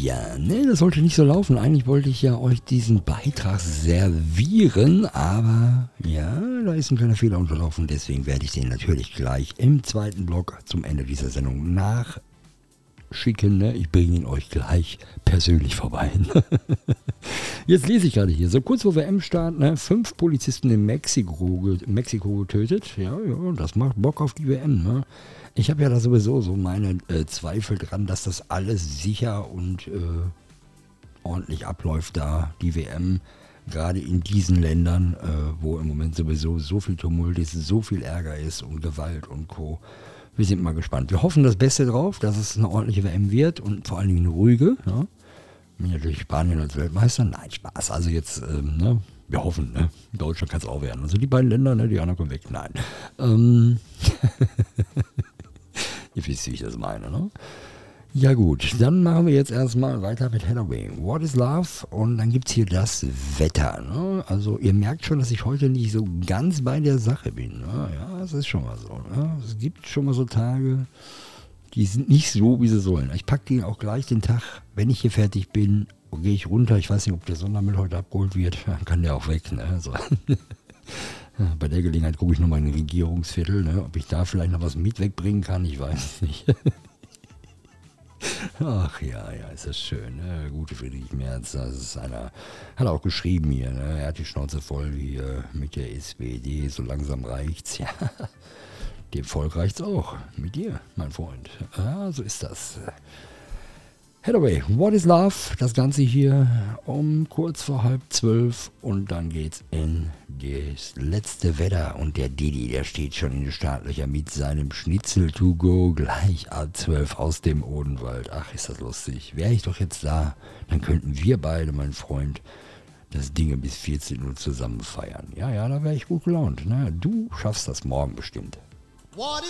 Ja, ne, das sollte nicht so laufen. Eigentlich wollte ich ja euch diesen Beitrag servieren, aber ja, da ist ein kleiner Fehler unterlaufen. Deswegen werde ich den natürlich gleich im zweiten Blog zum Ende dieser Sendung nachschicken. Ne? Ich bringe ihn euch gleich persönlich vorbei. Jetzt lese ich gerade hier, so kurz vor WM-Start, ne, 5 Polizisten in Mexiko getötet. Ja, das macht Bock auf die WM. Ne? Ich habe ja da sowieso so meine Zweifel dran, dass das alles sicher und ordentlich abläuft da, die WM. Gerade in diesen Ländern, wo im Moment sowieso so viel Tumult ist, so viel Ärger ist und Gewalt und Co. Wir sind mal gespannt. Wir hoffen das Beste drauf, dass es eine ordentliche WM wird und vor allen Dingen eine ruhige. Ja? Natürlich Spanien als Weltmeister. Nein, Spaß. Also jetzt, ne? Wir hoffen, ne? Deutschland kann es auch werden. Also die beiden Länder, ne? Die anderen kommen weg. Nein. Ihr wisst, wie ich das meine, ne? Ja gut, dann machen wir jetzt erstmal weiter mit Hathaway. What is Love? Und dann gibt es hier das Wetter. Ne? Also ihr merkt schon, dass ich heute nicht so ganz bei der Sache bin. Ne? Ja, das ist schon mal so. Ne? Es gibt schon mal so Tage, die sind nicht so, wie sie sollen. Ich packe die auch gleich den Tag, wenn ich hier fertig bin, gehe ich runter. Ich weiß nicht, ob der Sondermüll heute abgeholt wird. Dann kann der auch weg. Ne? So. Ja, bei der Gelegenheit gucke ich nochmal in den Regierungsviertel, ne? Ob ich da vielleicht noch was mit wegbringen kann. Ich weiß es nicht. Ach ja, ist das schön. Ne? Gute Friedrich Merz, das ist einer, hat auch geschrieben hier, ne? Er hat die Schnauze voll hier mit der SPD, so langsam reicht's. Ja, dem Volk reicht's auch. Mit dir, mein Freund. Ja, so ist das. Hathaway, What is Love? Das Ganze hier um kurz vor 11:30 und dann geht's in das letzte Wetter und der Didi, der steht schon in den Startlöchern mit seinem Schnitzel to go gleich ab 12 aus dem Odenwald. Ach, ist das lustig. Wäre ich doch jetzt da, dann könnten wir beide, mein Freund, das Ding bis 14 Uhr zusammen feiern. Ja, da wäre ich gut gelaunt. Ne? Du schaffst das morgen bestimmt.